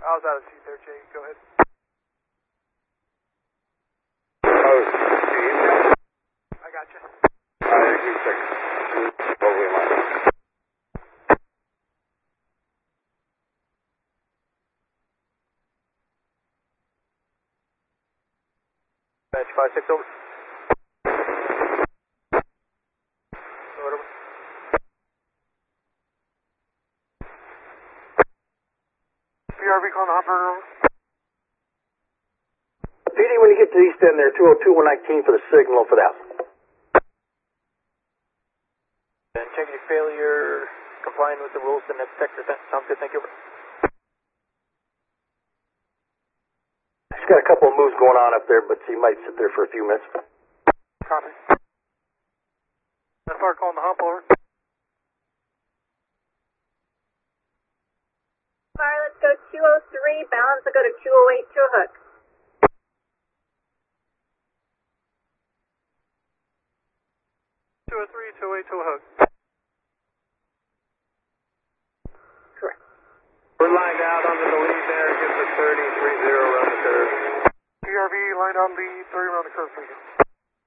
I was out of seat there, Jay. Go ahead. Oh, Steve? I got you. You check. Totally mine. Batch 5-6 over. Over. PRV calling the Hopper over. PD, when you get to East End there, 202-119 for the signal for the house. And checking your failure, complying with the rules, the next sector. Sounds good, thank you. She's got a couple of moves going on up there, but she might sit there for a few minutes. Copy. That's our calling the hump over. Fire, let's go 203, balance will go to 208 to a hook. Two 208 to a hook. Correct. We're lined out under the lead there. Gives us 30, 30 around the curve. PRV lined on the 30 around the curve for you.